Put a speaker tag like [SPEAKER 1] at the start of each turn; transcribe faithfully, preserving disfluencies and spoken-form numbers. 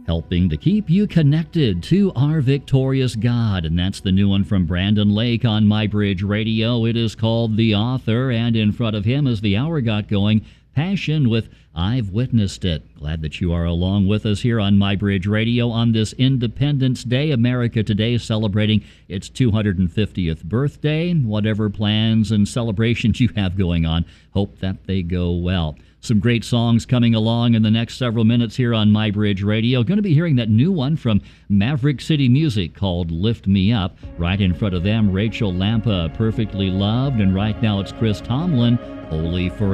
[SPEAKER 1] helping to keep you connected to our victorious God. And that's the new one from Brandon Lake on MyBridge Radio. It is called The Author, and in front of him, as the hour got going, Passion with I've Witnessed It. Glad that you are along with us here on MyBridge Radio on this Independence Day. America today celebrating its two hundred fiftieth birthday. Whatever plans and celebrations you have going on, hope that they go well. Some great songs coming along in the next several minutes here on MyBridge Radio. Going to be hearing that new one from Maverick City Music called Lift Me Up. Right in front of them, Rachel Lampa, Perfectly Loved. And right now it's Chris Tomlin, Holy Forever.